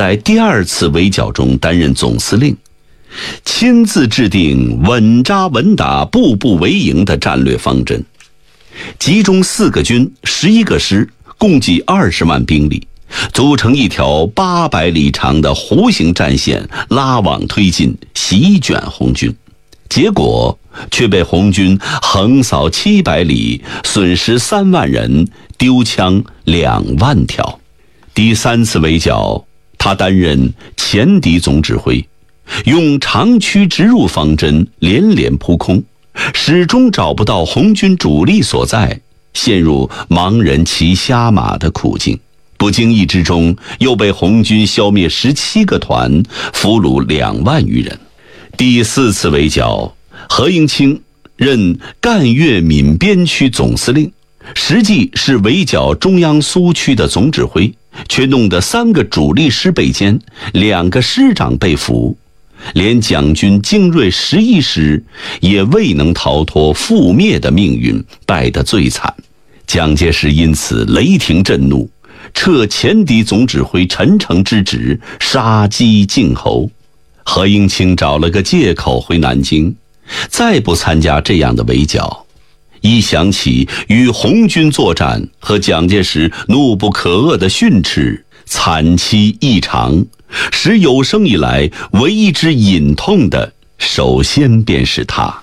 在第2次围剿中担任总司令，亲自制定稳扎稳打、步步为营的战略方针，集中4个军、11个师，共计20万兵力，组成一条800里长的弧形战线，拉网推进，席卷红军。结果却被红军横扫700里，损失3万人，丢枪2万条。第3次围剿，他担任前敌总指挥，用长驱直入方针连连扑空，始终找不到红军主力所在，陷入盲人骑瞎马的苦境。不经意之中，又被红军消灭17个团，俘虏2万余人。第4次围剿，何应钦任赣粤闽边区总司令，实际是围剿中央苏区的总指挥，却弄得3个主力师被歼，2个师长被俘，连蒋军精锐11师也未能逃脱覆灭的命运，败得最惨。蒋介石因此雷霆震怒，撤前敌总指挥陈诚之职，杀鸡儆猴。何应钦找了个借口回南京，再不参加这样的围剿。一想起与红军作战和蒋介石怒不可遏的训斥，惨凄异常，使有生以来唯一之隐痛的，首先便是他。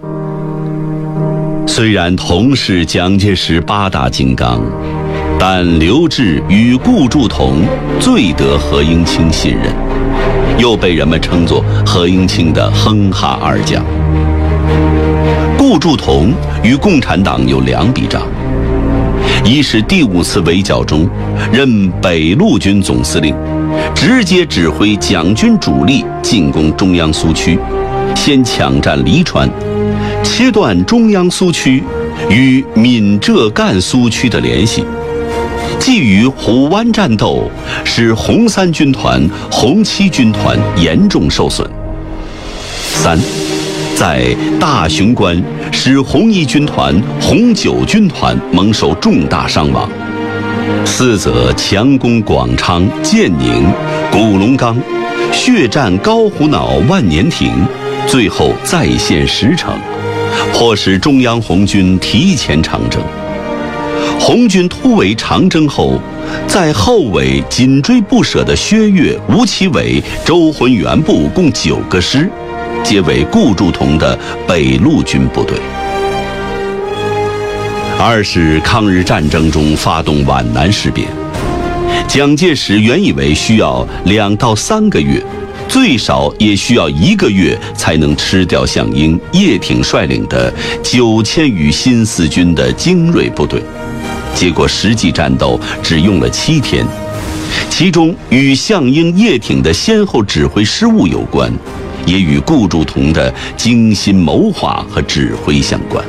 虽然同是蒋介石8大金刚，但刘志与顾祝同最得何应钦信任，又被人们称作何应钦的哼哈二将。顾祝同与共产党有2笔账，一是第5次围剿中任北路军总司令，直接指挥蒋军主力进攻中央苏区，先抢占黎川，切断中央苏区与闽浙赣苏区的联系，既与虎湾战斗，使红3军团、红7军团严重受损。3，在大雄关使红1军团、红9军团蒙受重大伤亡。4则强攻广昌、建宁、古龙冈，血战高虎脑、万年亭，最后再现10城，迫使中央红军提前长征。红军突围长征后，在后尾紧追不舍的薛岳、吴奇伟、周浑元部共9个师，皆为顾祝同的北路军部队。2是抗日战争中发动皖南事变，蒋介石原以为需要2到3个月，最少也需要1个月才能吃掉项英、叶挺率领的9000余新四军的精锐部队，结果实际战斗只用了7天，其中与项英、叶挺的先后指挥失误有关，也与顾祝同的精心谋划和指挥相关。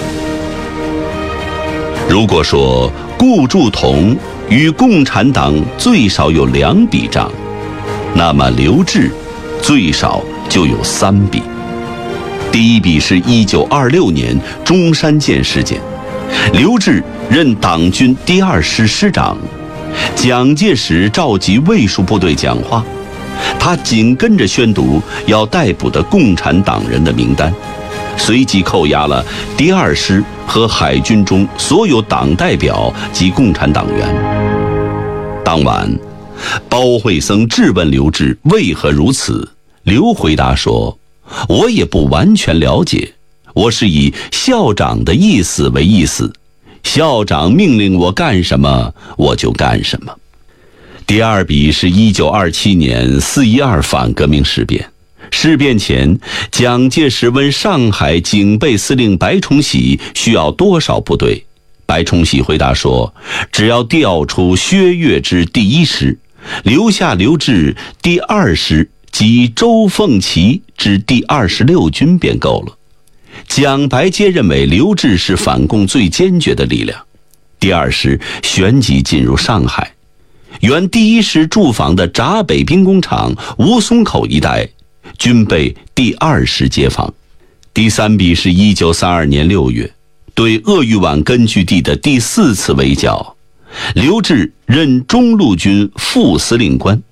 如果说顾祝同与共产党最少有2笔账，那么刘志最少就有3笔。第1笔是1926年中山舰事件，刘志任党军第2师师长，蒋介石召集卫戍部队讲话，他紧跟着宣读要逮捕的共产党人的名单，随即扣押了第2师和海军中所有党代表及共产党员。当晚，包惠僧质问刘志为何如此，刘回答说：“我也不完全了解，我是以校长的意思为意思，校长命令我干什么，我就干什么。”第2笔是1927年4·12反革命事变。事变前，蒋介石问上海警备司令白崇禧需要多少部队，白崇禧回答说，只要调出薛岳之第1师，留下刘志第2师及周凤岐之第26军便够了。蒋白皆认为刘志是反共最坚决的力量。第2师旋即进入上海，原第1师驻防的闸北兵工厂、吴淞口一带均被第2师接防。第3笔是1932年6月，对鄂豫皖根据地的第4次围剿，刘志任中路军副司令官，